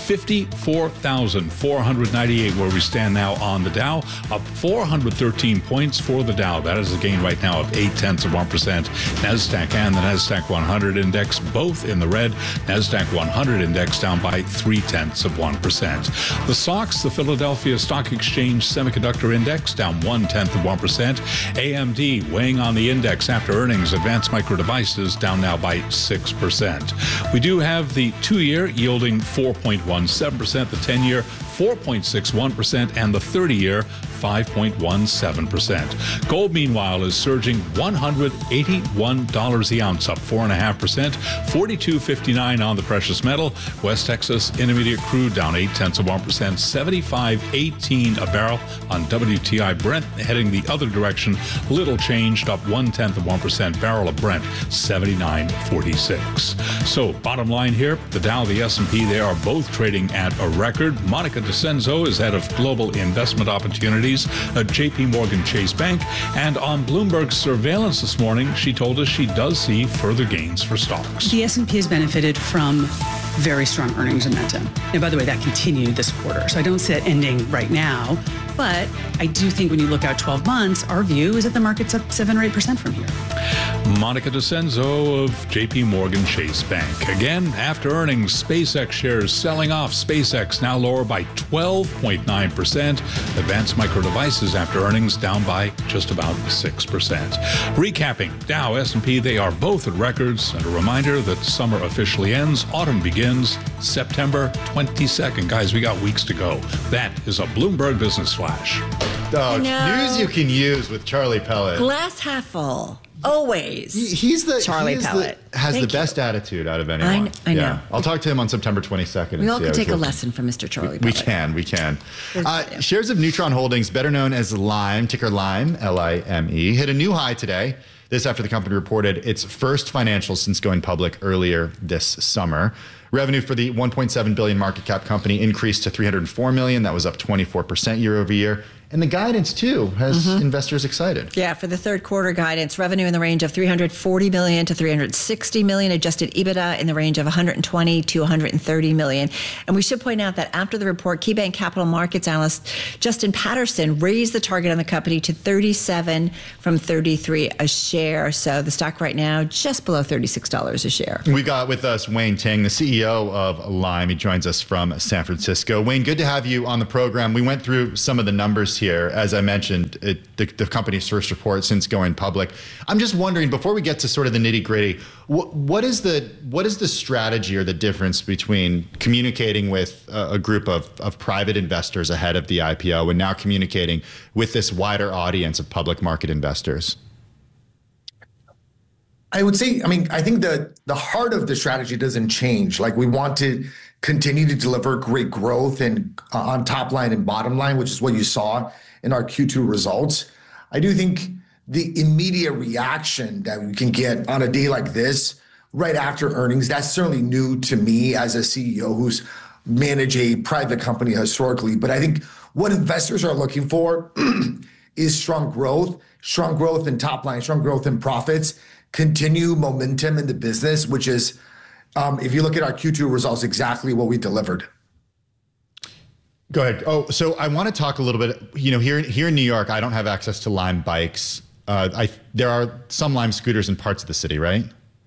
54,498 where we stand now on the Dow, up 413 points for the Dow. That is a gain right now of 0.8%. NASDAQ and the NASDAQ 100 index both in the red. NASDAQ 100 index down by 0.3%. The SOX, the Philadelphia Stock Exchange Semiconductor Index, down 0.1%. AMD weighing on the index after earnings. Advanced Micro Devices down now by 6%. We do have the 2-year yielding 4.17%, the 10-year 4.61%, and the 30-year 5.17%. Gold, meanwhile, is surging $181 the ounce, up 4.5%, $42.59 on the precious metal. West Texas Intermediate crude down 0.8%, $75.18 a barrel on WTI. Brent heading the other direction, little changed, up 0.1%, barrel of Brent, $79.46. So, bottom line here, the Dow, the S&P, they are both trading at a record. Monica DeCenzo is head of global investment opportunities at JP Morgan Chase Bank. And on Bloomberg's surveillance this morning, she told us she does see further gains for stocks. The S&P has benefited from very strong earnings momentum. And by the way, that continued this quarter. So I don't see it ending right now. But I do think when you look out 12 months, our view is that the market's up 7 or 8% from here. Monica DeCenzo of JP Morgan Chase Bank. Again, after earnings, SpaceX shares selling off. SpaceX now lower by 12.9%. Advanced Micro Devices after earnings down by just about 6%. Recapping, Dow, S&P, they are both at records. And a reminder that summer officially ends. Autumn begins September 22nd. Guys, we got weeks to go. That is a Bloomberg Business Flash. News you can use with Charlie Pellet. Glass half full. Always. He's the Charlie Pellet has Thank the best attitude out of anyone. I know. I'll talk to him on September 22nd. We all can take a lesson from Mr. Charlie Pellet. We can. Shares of Neutron Holdings, better known as Lime, ticker Lime, L-I-M-E, hit a new high today. This after the company reported its first financials since going public earlier this summer. Revenue for the $1.7 billion market cap company increased to $304 million. That was up 24% year over year. And the guidance, too, has investors excited. Yeah, for the third quarter guidance, revenue in the range of $340 million to $360 million, adjusted EBITDA in the range of $120 to $130 million. And we should point out that after the report, KeyBank Capital Markets analyst Justin Patterson raised the target on the company to $37 from $33 a share. So the stock right now just below $36 a share. We got with us Wayne Ting, the CEO of Lime. He joins us from San Francisco. Wayne, good to have you on the program. We went through some of the numbers here. As I mentioned, the company's first report since going public. I'm just wondering, before we get to sort of the nitty gritty, what is the strategy or the difference between communicating with a group of private investors ahead of the IPO and now communicating with this wider audience of public market investors? I would say, I think the heart of the strategy doesn't change. Like, we want to continue to deliver great growth and on top line and bottom line, which is what you saw in our Q2 results. I do think the immediate reaction that we can get on a day like this, right after earnings, that's certainly new to me as a CEO who's managed a private company historically. But I think what investors are looking for is strong growth in top line, strong growth in profits, continue momentum in the business, which is, if you look at our Q2 results, exactly what we delivered. Go ahead. Oh, so I want to talk a little bit, here in New York, I don't have access to Lime bikes. There are some Lime scooters in parts of the city, right?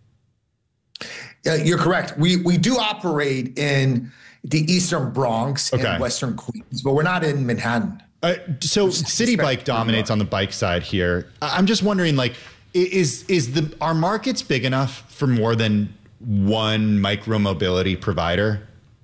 You're correct. We do operate in the Eastern Bronx and Western Queens, but we're not in Manhattan. So City Bike dominates on the bike side here. I'm just wondering, are markets big enough for more than one micro-mobility provider?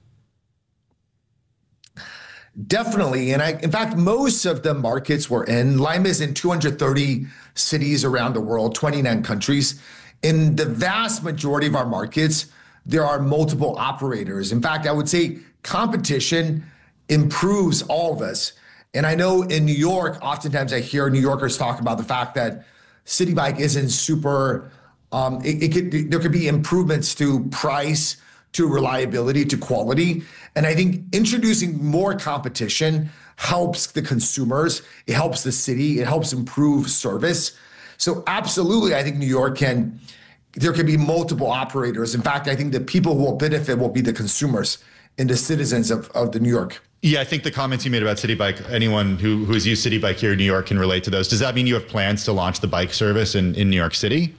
Definitely. And in fact, most of the markets we're in, Lime is in 230 cities around the world, 29 countries. In the vast majority of our markets, there are multiple operators. In fact, I would say competition improves all of us. And I know in New York, oftentimes I hear New Yorkers talk about the fact that City Bike isn't super, there could be improvements to price, to reliability, to quality. And I think introducing more competition helps the consumers, it helps the city, it helps improve service. So absolutely, I think New York there can be multiple operators. In fact, I think the people who will benefit will be the consumers and the citizens of the New York. Yeah, I think the comments you made about City Bike, anyone who has used City Bike here in New York can relate to those. Does that mean you have plans to launch the bike service in New York City?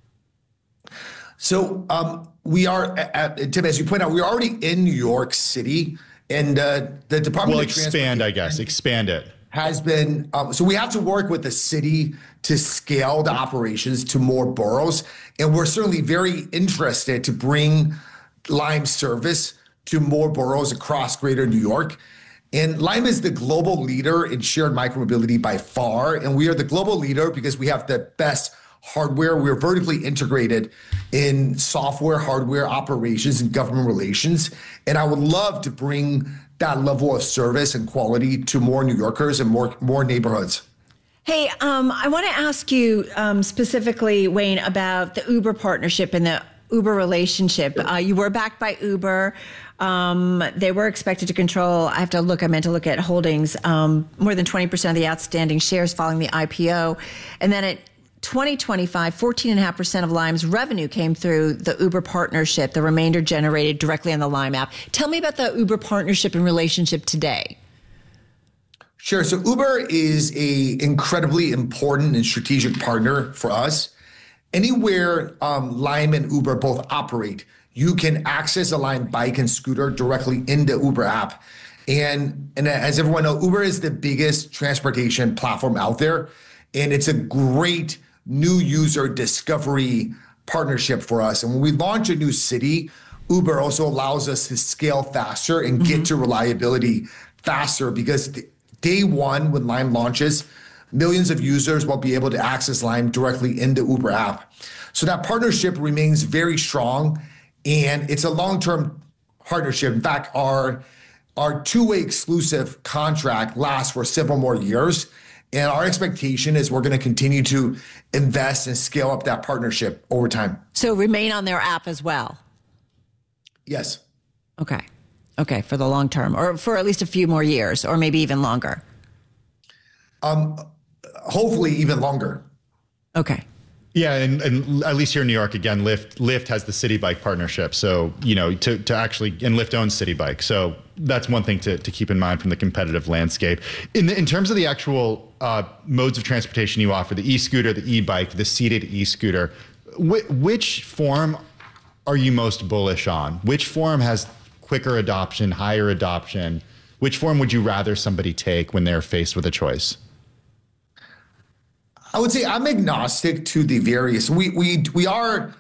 So we are, Tim, as you point out, we're already in New York City, and the Department of Transportation, expand it. Has been, so we have to work with the city to scale the operations to more boroughs. And we're certainly very interested to bring Lime service to more boroughs across greater New York. And Lime is the global leader in shared micromobility by far. And we are the global leader because we have the best hardware. We're vertically integrated in software, hardware, operations, and government relations. And I would love to bring that level of service and quality to more New Yorkers and more neighborhoods. Hey, I want to ask you specifically, Wayne, about the Uber partnership and the Uber relationship. You were backed by Uber. They were expected to control, I meant to look at holdings, more than 20% of the outstanding shares following the IPO. And then it 2025, 14.5% of Lime's revenue came through the Uber partnership, the remainder generated directly on the Lime app. Tell me about the Uber partnership and relationship today. Sure. So Uber is a incredibly important and strategic partner for us. Anywhere Lime and Uber both operate, you can access a Lime bike and scooter directly in the Uber app. And as everyone knows, Uber is the biggest transportation platform out there. And it's a great new user discovery partnership for us. And when we launch a new city, Uber also allows us to scale faster and get to reliability faster, because day one, when Lime launches, millions of users will be able to access Lime directly in the Uber app. So that partnership remains very strong, and it's a long-term partnership. In fact, our two-way exclusive contract lasts for several more years. And our expectation is we're going to continue to invest and scale up that partnership over time. So remain on their app as well? Yes. Okay, for the long term, or for at least a few more years, or maybe even longer? Hopefully even longer. Okay. Yeah, and at least here in New York, again, Lyft has the City Bike partnership. So, to actually, and Lyft owns City Bike. So that's one thing to keep in mind from the competitive landscape. In terms of the actual modes of transportation you offer, the e-scooter, the e-bike, the seated e-scooter, which form are you most bullish on? Which form has quicker adoption, higher adoption? Which form would you rather somebody take when they're faced with a choice? I would say I'm agnostic to the various. We are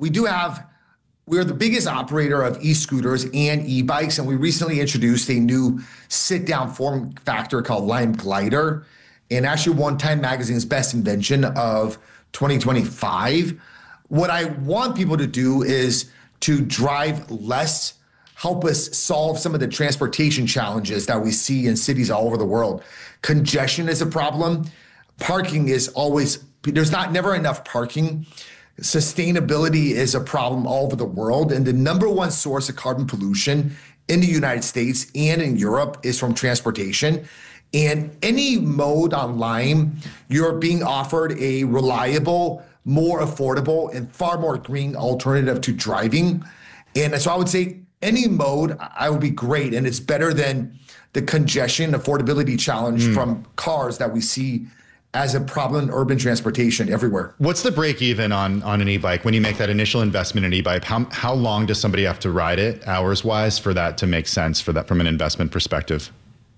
the biggest operator of e-scooters and e-bikes, and we recently introduced a new sit-down form factor called Lime Glider, and actually won Time Magazine's Best Invention of 2025. What I want people to do is to drive less, help us solve some of the transportation challenges that we see in cities all over the world. Congestion is a problem. Parking is always, there's never enough parking. Sustainability is a problem all over the world. And the number one source of carbon pollution in the United States and in Europe is from transportation. And any mode on Lime, you're being offered a reliable, more affordable, and far more green alternative to driving. And so I would say any mode, I would be great. And it's better than the congestion affordability challenge from cars that we see as a problem in urban transportation everywhere. What's the break even on an e-bike when you make that initial investment in e-bike? How long does somebody have to ride it hours wise for that to make sense for that from an investment perspective?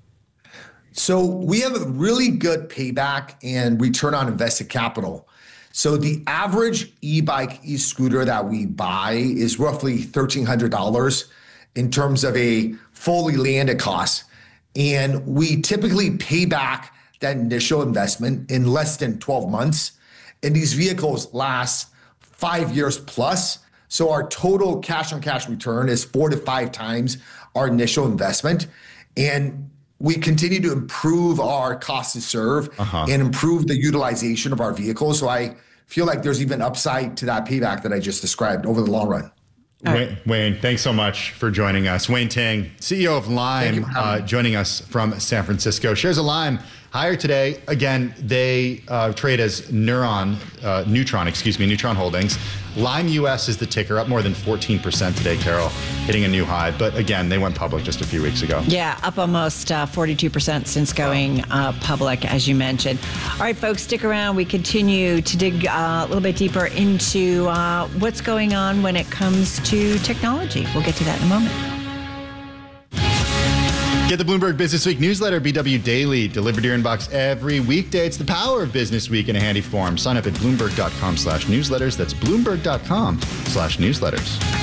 So we have a really good payback and return on invested capital. So the average e-bike, e-scooter that we buy is roughly $1,300 in terms of a fully landed cost. And we typically pay back that initial investment in less than 12 months. And these vehicles last 5 years plus. So our total cash on cash return is 4 to 5 times our initial investment. And we continue to improve our cost to serve and improve the utilization of our vehicles. So I feel like there's even upside to that payback that I just described over the long run. Wayne, thanks so much for joining us. Wayne Ting, CEO of Lime, joining us from San Francisco. Shares of Lime higher today. Again, they trade as Neutron Holdings. Lime US is the ticker, up more than 14% today, Carol, hitting a new high. But again, they went public just a few weeks ago. Yeah, up almost 42% since going public, as you mentioned. All right, folks, stick around. We continue to dig a little bit deeper into what's going on when it comes to technology. We'll get to that in a moment. Get the Bloomberg Business Week newsletter, BW Daily, delivered to your inbox every weekday. It's the power of Business Week in a handy form. Sign up at Bloomberg.com/newsletters. That's Bloomberg.com/newsletters.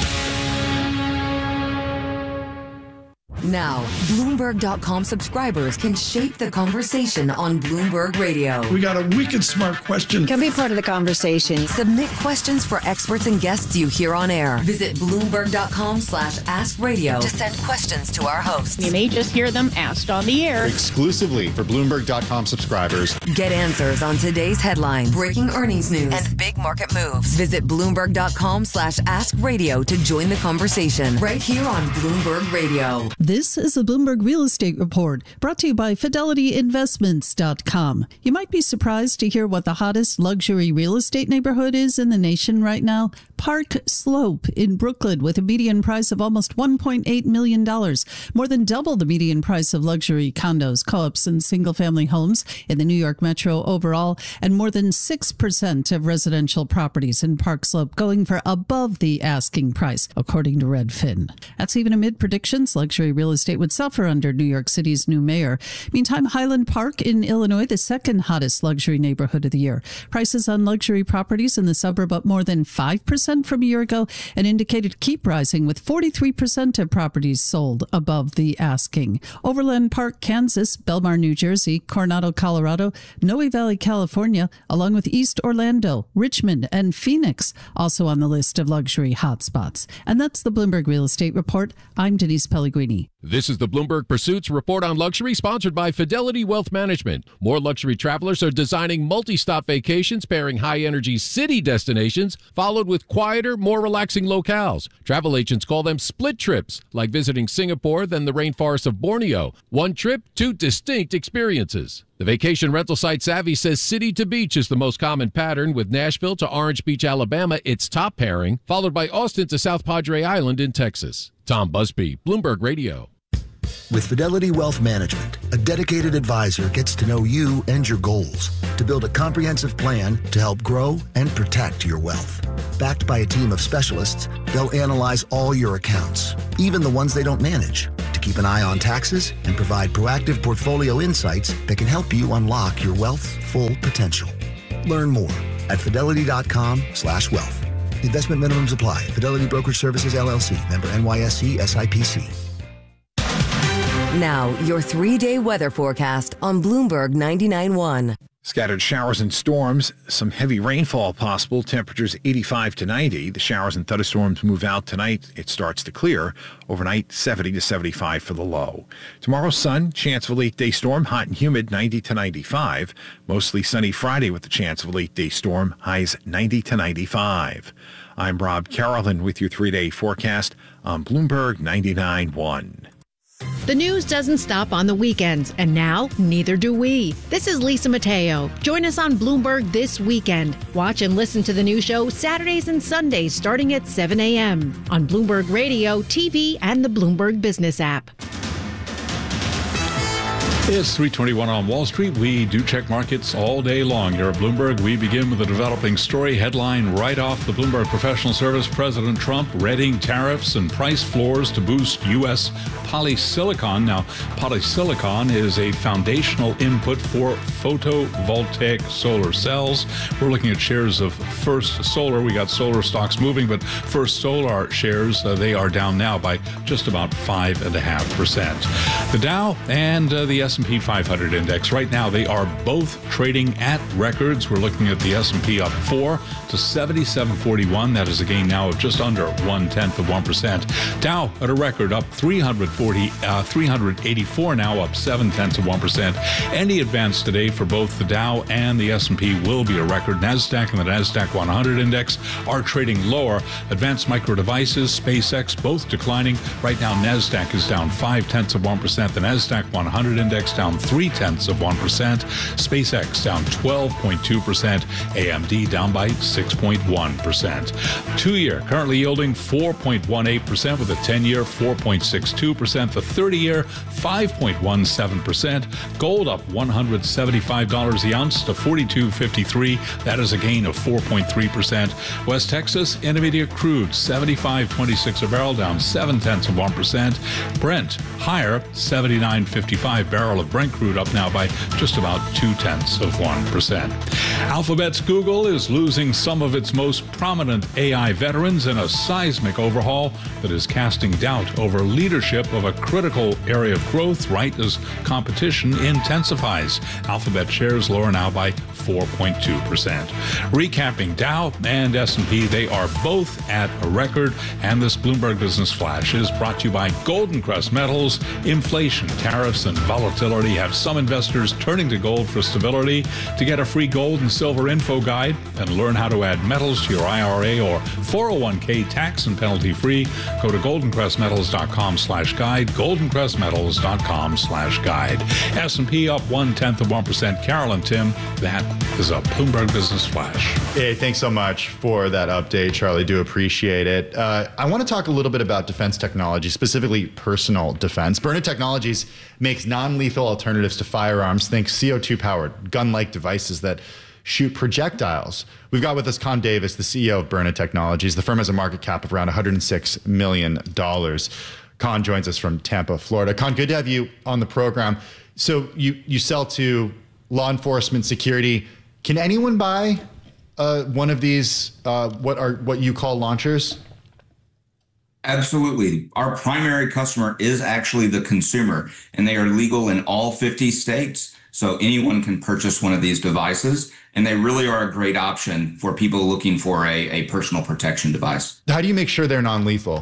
Now, Bloomberg.com subscribers can shape the conversation on Bloomberg Radio. We got a wicked smart question. Can be part of the conversation. Submit questions for experts and guests you hear on air. Visit Bloomberg.com/askradio to send questions to our hosts. You may just hear them asked on the air. Exclusively for Bloomberg.com subscribers. Get answers on today's headlines, breaking earnings news, and big market moves. Visit Bloomberg.com/askradio to join the conversation right here on Bloomberg Radio. This is the Bloomberg Real Estate Report, brought to you by FidelityInvestments.com. You might be surprised to hear what the hottest luxury real estate neighborhood is in the nation right now. Park Slope in Brooklyn, with a median price of almost $1.8 million, more than double the median price of luxury condos, co-ops, and single-family homes in the New York Metro overall, and more than 6% of residential properties in Park Slope going for above the asking price, according to Redfin. That's even amid predictions luxury real estate would suffer under New York City's new mayor. Meantime, Highland Park in Illinois, the second hottest luxury neighborhood of the year. Prices on luxury properties in the suburb up more than 5% from a year ago and indicated to keep rising, with 43% of properties sold above the asking. Overland Park, Kansas, Belmar, New Jersey, Coronado, Colorado, Noe Valley, California, along with East Orlando, Richmond, and Phoenix, also on the list of luxury hotspots. And that's the Bloomberg Real Estate Report. I'm Denise Pellegrini. This is the Bloomberg Pursuits Report on Luxury, sponsored by Fidelity Wealth Management. More luxury travelers are designing multi-stop vacations pairing high-energy city destinations, followed with quieter, more relaxing locales. Travel agents call them split trips, like visiting Singapore, then the rainforests of Borneo. One trip, two distinct experiences. The vacation rental site Savvy says city to beach is the most common pattern, with Nashville to Orange Beach, Alabama, its top pairing, followed by Austin to South Padre Island in Texas. Tom Busby, Bloomberg Radio. With Fidelity Wealth Management, a dedicated advisor gets to know you and your goals to build a comprehensive plan to help grow and protect your wealth. Backed by a team of specialists, they'll analyze all your accounts, even the ones they don't manage, to keep an eye on taxes and provide proactive portfolio insights that can help you unlock your wealth's full potential. Learn more at fidelity.com/wealth. Investment minimums apply. Fidelity Brokerage Services, LLC. Member NYSE SIPC. Now, your 3-day weather forecast on Bloomberg 99.1. Scattered showers and storms, some heavy rainfall possible, temperatures 85 to 90. The showers and thunderstorms move out tonight. It starts to clear. Overnight, 70 to 75 for the low. Tomorrow, sun, chance of a late-day storm, hot and humid, 90 to 95. Mostly sunny Friday with the chance of a late-day storm, highs 90 to 95. I'm Rob Carolyn with your 3-day forecast on Bloomberg 99.1. The news doesn't stop on the weekends, and now neither do we. This is Lisa Mateo. Join us on Bloomberg This Weekend. Watch and listen to the new show Saturdays and Sundays starting at 7 a.m. on Bloomberg Radio, TV, and the Bloomberg Business app. It's 3:21 on Wall Street. We do check markets all day long here at Bloomberg. We begin with a developing story headline right off the Bloomberg Professional Service. President Trump readying tariffs and price floors to boost U.S. polysilicon. Now, polysilicon is a foundational input for photovoltaic solar cells. We're looking at shares of First Solar. We got solar stocks moving, but First Solar shares, they are down now by just about 5.5%. The Dow and the S&P 500 index, right now, they are both trading at records. We're looking at the S&P up 4 to 7741. That is a gain now of just under 0.1%. Dow at a record up 384 now, up 0.7%. Any advance today for both the Dow and the S&P will be a record. NASDAQ and the NASDAQ 100 index are trading lower. Advanced Micro Devices, SpaceX, both declining. Right now, NASDAQ is down 0.5%. The NASDAQ 100 index down 0.3%. SpaceX down 12.2%. AMD down by 6.1%. 2-year currently yielding 4.18%, with a 10-year 4.62%. The 30-year 5.17%. Gold up $175 the ounce to $42.53. That is a gain of 4.3%. West Texas Intermediate crude 75.26 a barrel, down 0.7%. Brent higher, 79.55 barrel of Brent crude, up now by just about 0.2%. Alphabet's Google is losing some of its most prominent AI veterans in a seismic overhaul that is casting doubt over leadership of a critical area of growth right as competition intensifies. Alphabet shares lower now by 4.2%. Recapping, Dow and S&P, they are both at a record, and this Bloomberg Business Flash is brought to you by Golden Crest Metals. Inflation, tariffs, and volatility volatility have some investors turning to gold for stability. To get a free gold and silver info guide and learn how to add metals to your IRA or 401k tax and penalty free, go to goldencrestmetals.com/guide, goldencrestmetals.com/guide. S&P up 0.1%. Carol and Tim, that is a Bloomberg Business Flash. Hey, thanks so much for that update, Charlie. Do appreciate it. I want to talk a little bit about defense technology, specifically personal defense. Byrna Technologies makes non-lethal alternatives to firearms. Think CO2-powered, gun-like devices that shoot projectiles. We've got with us Con Davis, the CEO of Byrna Technologies. The firm has a market cap of around $106 million. Con joins us from Tampa, Florida. Con, good to have you on the program. So you sell to law enforcement, security. Can anyone buy one of these, what you call launchers? Absolutely. Our primary customer is actually the consumer, and they are legal in all 50 states. So anyone can purchase one of these devices, and they really are a great option for people looking for a personal protection device. How do you make sure they're non-lethal?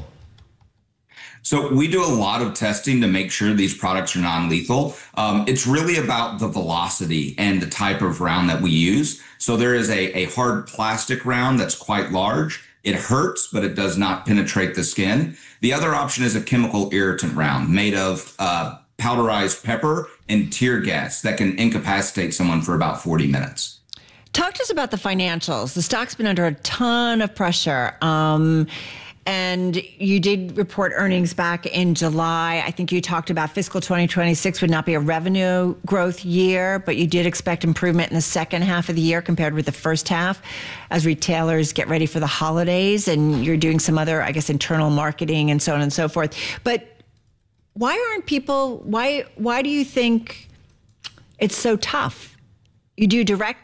So we do a lot of testing to make sure these products are non-lethal. It's really about the velocity and the type of round that we use. So there is a hard plastic round that's quite large. It hurts, but it does not penetrate the skin. The other option is a chemical irritant round made of powderized pepper and tear gas that can incapacitate someone for about 40 minutes. Talk to us about the financials. The stock's been under a ton of pressure. And you did report earnings back in July. I think you talked about fiscal 2026 would not be a revenue growth year, but you did expect improvement in the second half of the year compared with the first half as retailers get ready for the holidays, and you're doing some other, I guess, internal marketing and so on and so forth. But why do you think it's so tough? You do direct